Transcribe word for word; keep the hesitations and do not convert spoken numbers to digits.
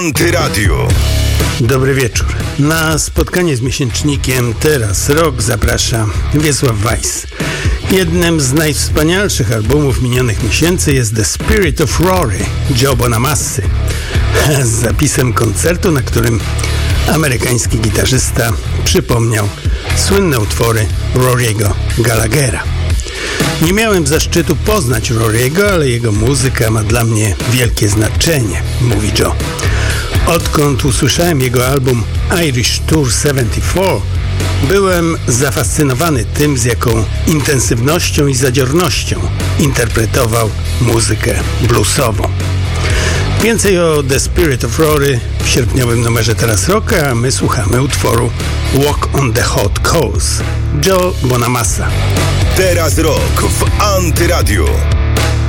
Antyradio. Dobry wieczór. Na spotkanie z miesięcznikiem Teraz Rock zaprasza Wiesław Weiss. Jednym z najwspanialszych albumów minionych miesięcy jest The Spirit of Rory Joe Bonamassy z zapisem koncertu, na którym amerykański gitarzysta przypomniał słynne utwory Rory'ego Gallaghera. Nie miałem zaszczytu poznać Rory'ego, ale jego muzyka ma dla mnie wielkie znaczenie, mówi Joe. Odkąd usłyszałem jego album Irish Tour siedemdziesiąt cztery, byłem zafascynowany tym, z jaką intensywnością i zadziornością interpretował muzykę bluesową. Więcej o The Spirit of Rory w sierpniowym numerze Teraz Rocka, a my słuchamy utworu Walk on the Hot Coals Joe Bonamassa. Teraz Rock w Antyradio.